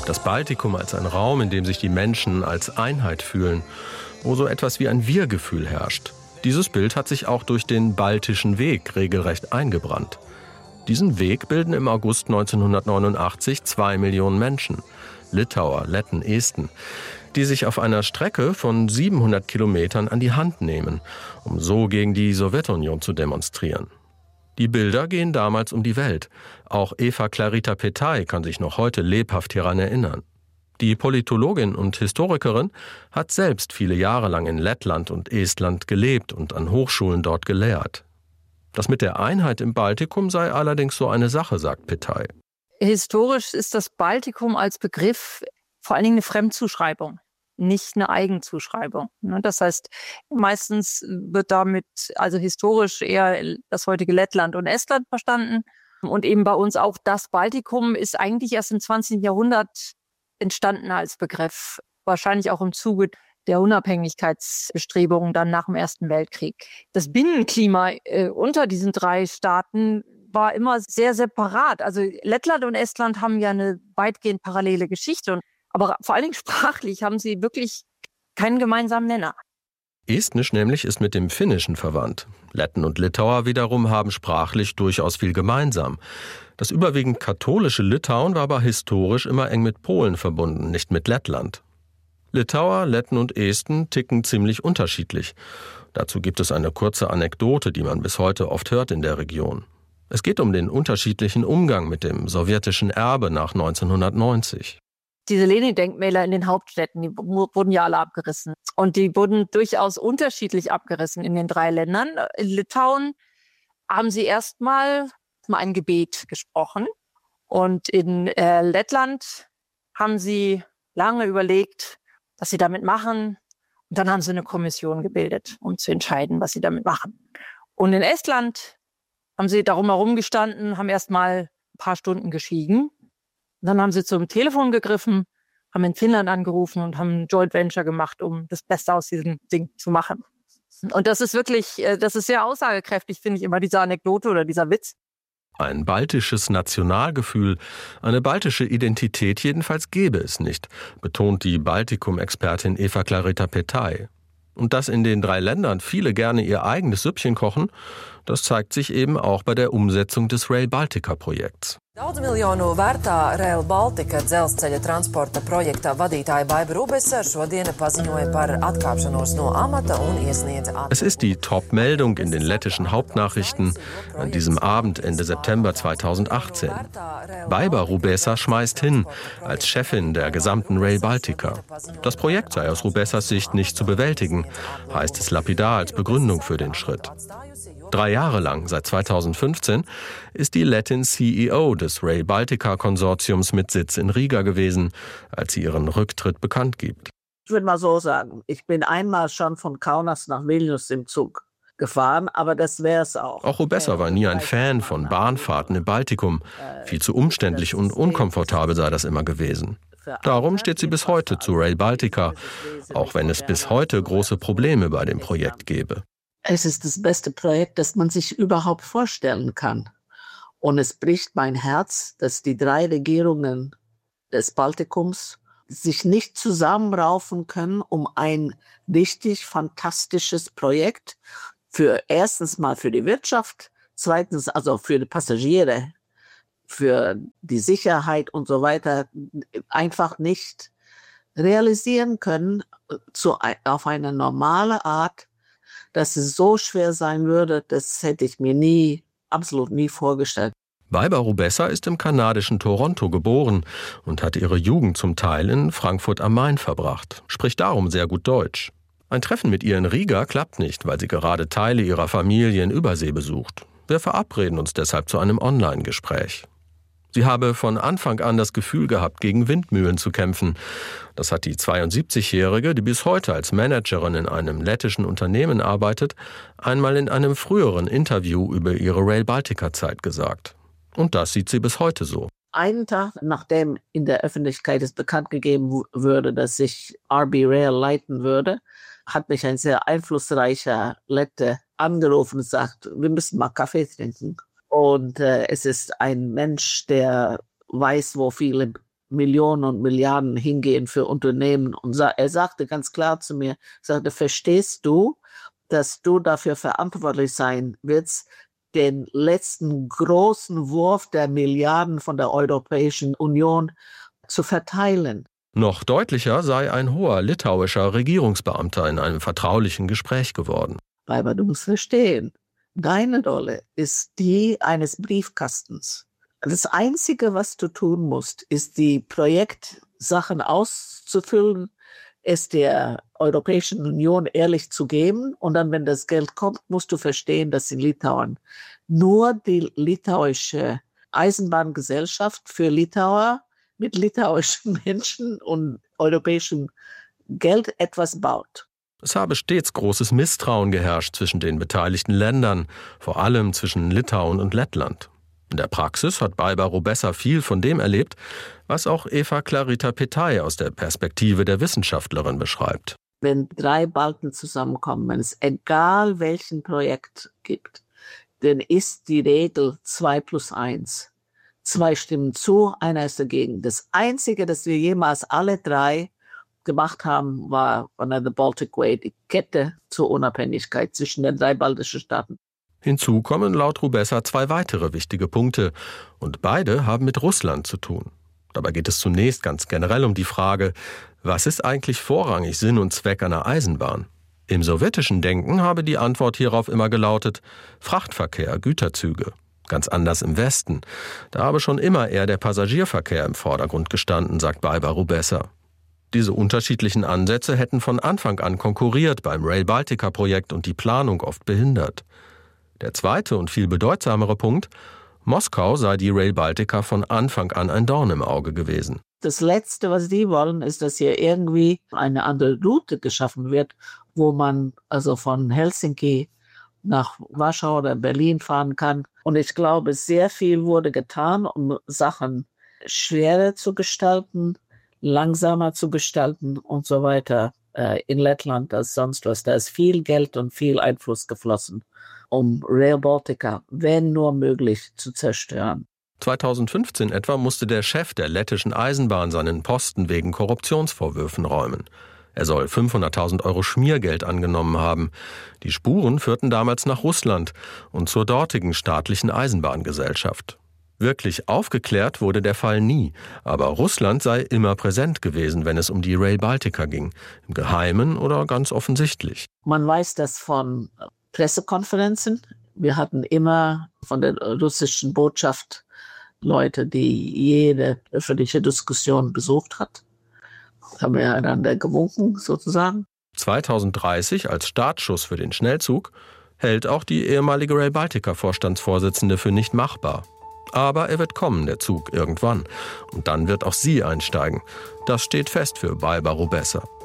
Das Baltikum als ein Raum, in dem sich die Menschen als Einheit fühlen, wo so etwas wie ein Wir-Gefühl herrscht. Dieses Bild hat sich auch durch den Baltischen Weg regelrecht eingebrannt. Diesen Weg bilden im August 1989 2 Millionen Menschen, Litauer, Letten, Esten, die sich auf einer Strecke von 700 Kilometern an die Hand nehmen, um so gegen die Sowjetunion zu demonstrieren. Die Bilder gehen damals um die Welt. Auch Eva Clarita Petai kann sich noch heute lebhaft hieran erinnern. Die Politologin und Historikerin hat selbst viele Jahre lang in Lettland und Estland gelebt und an Hochschulen dort gelehrt. Das mit der Einheit im Baltikum sei allerdings so eine Sache, sagt Petai. Historisch ist das Baltikum als Begriff vor allen Dingen eine Fremdzuschreibung, nicht eine Eigenzuschreibung. Das heißt, meistens wird damit also historisch eher das heutige Lettland und Estland verstanden. Und eben bei uns auch das Baltikum ist eigentlich erst im 20. Jahrhundert entstanden als Begriff. Wahrscheinlich auch im Zuge der Unabhängigkeitsbestrebungen dann nach dem Ersten Weltkrieg. Das Binnenklima unter diesen 3 Staaten war immer sehr separat. Also Lettland und Estland haben ja eine weitgehend parallele Geschichte. Aber vor allen Dingen sprachlich haben sie wirklich keinen gemeinsamen Nenner. Estnisch nämlich ist mit dem Finnischen verwandt. Letten und Litauer wiederum haben sprachlich durchaus viel gemeinsam. Das überwiegend katholische Litauen war aber historisch immer eng mit Polen verbunden, nicht mit Lettland. Litauer, Letten und Esten ticken ziemlich unterschiedlich. Dazu gibt es eine kurze Anekdote, die man bis heute oft hört in der Region. Es geht um den unterschiedlichen Umgang mit dem sowjetischen Erbe nach 1990. Diese Lenin-Denkmäler in den Hauptstädten, die wurden ja alle abgerissen. Und die wurden durchaus unterschiedlich abgerissen in den 3 Ländern. In Litauen haben sie erstmal ein Gebet gesprochen. Und in Lettland haben sie lange überlegt, was sie damit machen. Und dann haben sie eine Kommission gebildet, um zu entscheiden, was sie damit machen. Und in Estland haben sie darum herum gestanden, haben erstmal ein paar Stunden geschwiegen. Und dann haben sie zum Telefon gegriffen, haben in Finnland angerufen und haben ein Joint Venture gemacht, um das Beste aus diesem Ding zu machen. Und das ist wirklich, das ist sehr aussagekräftig, finde ich immer, diese Anekdote oder dieser Witz. Ein baltisches Nationalgefühl, eine baltische Identität jedenfalls gäbe es nicht, betont die Baltikum-Expertin Eva Clarita Petai. Und dass in den 3 Ländern viele gerne ihr eigenes Süppchen kochen, das zeigt sich eben auch bei der Umsetzung des Rail Baltica-Projekts. Daudz miljonu vērtā Rail Baltica dzelzceļa transporta projekta vadītāja Baiba Rubesa šodien paziņoja par atkāpšanos no amata un iesniedza atteikuma. Es ist die Top-Meldung in den lettischen Hauptnachrichten an diesem Abend Ende September 2018. Baiba Rubesa schmeißt hin als Chefin der gesamten Rail Baltica. Das Projekt sei aus Rubesas Sicht nicht zu bewältigen, heißt es lapidar als Begründung für den Schritt. 3 Jahre lang, seit 2015, ist die Lettin CEO des Rail Baltica-Konsortiums mit Sitz in Riga gewesen, als sie ihren Rücktritt bekannt gibt. Ich würde mal so sagen, ich bin einmal schon von Kaunas nach Vilnius im Zug gefahren, aber das wäre es auch. Auch Rubesa war nie ein Fan von Bahnfahrten im Baltikum. Viel zu umständlich und unkomfortabel sei das immer gewesen. Darum steht sie bis heute zu Rail Baltica, auch wenn es bis heute große Probleme bei dem Projekt gäbe. Es ist das beste Projekt, das man sich überhaupt vorstellen kann. Und es bricht mein Herz, dass die 3 Regierungen des Baltikums sich nicht zusammenraufen können, um ein richtig fantastisches Projekt erstens mal für die Wirtschaft, zweitens also für die Passagiere, für die Sicherheit und so weiter einfach nicht realisieren können auf eine normale Art. Dass es so schwer sein würde, das hätte ich mir absolut nie vorgestellt. Baiba Rubesa ist im kanadischen Toronto geboren und hat ihre Jugend zum Teil in Frankfurt am Main verbracht, spricht darum sehr gut Deutsch. Ein Treffen mit ihr in Riga klappt nicht, weil sie gerade Teile ihrer Familie in Übersee besucht. Wir verabreden uns deshalb zu einem Online-Gespräch. Sie habe von Anfang an das Gefühl gehabt, gegen Windmühlen zu kämpfen. Das hat die 72-Jährige, die bis heute als Managerin in einem lettischen Unternehmen arbeitet, einmal in einem früheren Interview über ihre Rail Baltica-Zeit gesagt. Und das sieht sie bis heute so. Einen Tag, nachdem in der Öffentlichkeit es bekannt gegeben würde, dass ich RB Rail leiten würde, hat mich ein sehr einflussreicher Lette angerufen und sagt, wir müssen mal Kaffee trinken. Und es ist ein Mensch, der weiß, wo viele Millionen und Milliarden hingehen für Unternehmen. Und er sagte ganz klar zu mir, verstehst du, dass du dafür verantwortlich sein wirst, den letzten großen Wurf der Milliarden von der Europäischen Union zu verteilen? Noch deutlicher sei ein hoher litauischer Regierungsbeamter in einem vertraulichen Gespräch geworden. Aber du musst verstehen, deine Rolle ist die eines Briefkastens. Das Einzige, was du tun musst, ist die Projektsachen auszufüllen, es der Europäischen Union ehrlich zu geben. Und dann, wenn das Geld kommt, musst du verstehen, dass in Litauen nur die litauische Eisenbahngesellschaft für Litauer mit litauischen Menschen und europäischem Geld etwas baut. Es habe stets großes Misstrauen geherrscht zwischen den beteiligten Ländern, vor allem zwischen Litauen und Lettland. In der Praxis hat Baiba-Rubessa viel von dem erlebt, was auch Eva Clarita Petai aus der Perspektive der Wissenschaftlerin beschreibt. Wenn 3 Balten zusammenkommen, wenn es egal welchen Projekt gibt, dann ist die Regel 2+1. 2 stimmen zu, einer ist dagegen. Das Einzige, das wir jemals alle 3 gemacht haben, war von der Baltic Way, die Kette zur Unabhängigkeit zwischen den 3 baltischen Staaten. Hinzu kommen laut Rubessa 2 weitere wichtige Punkte und beide haben mit Russland zu tun. Dabei geht es zunächst ganz generell um die Frage, was ist eigentlich vorrangig Sinn und Zweck einer Eisenbahn? Im sowjetischen Denken habe die Antwort hierauf immer gelautet, Frachtverkehr, Güterzüge. Ganz anders im Westen. Da habe schon immer eher der Passagierverkehr im Vordergrund gestanden, sagt Baiba-Rubessa. Diese unterschiedlichen Ansätze hätten von Anfang an konkurriert beim Rail Baltica-Projekt und die Planung oft behindert. Der zweite und viel bedeutsamere Punkt, Moskau sei die Rail Baltica von Anfang an ein Dorn im Auge gewesen. Das Letzte, was die wollen, ist, dass hier irgendwie eine andere Route geschaffen wird, wo man also von Helsinki nach Warschau oder Berlin fahren kann. Und ich glaube, sehr viel wurde getan, um Sachen schwerer zu gestalten, langsamer zu gestalten und so weiter in Lettland als sonst was. Da ist viel Geld und viel Einfluss geflossen, um Rail Baltica, wenn nur möglich, zu zerstören. 2015 etwa musste der Chef der lettischen Eisenbahn seinen Posten wegen Korruptionsvorwürfen räumen. Er soll 500.000 Euro Schmiergeld angenommen haben. Die Spuren führten damals nach Russland und zur dortigen staatlichen Eisenbahngesellschaft. Wirklich aufgeklärt wurde der Fall nie, aber Russland sei immer präsent gewesen, wenn es um die Rail Baltica ging, im Geheimen oder ganz offensichtlich. Man weiß das von Pressekonferenzen. Wir hatten immer von der russischen Botschaft Leute, die jede öffentliche Diskussion besucht hat. Haben wir einander gewunken, sozusagen. 2030 als Startschuss für den Schnellzug hält auch die ehemalige Rail Baltica-Vorstandsvorsitzende für nicht machbar. Aber er wird kommen, der Zug, irgendwann. Und dann wird auch sie einsteigen. Das steht fest für Baiba-Rubessa.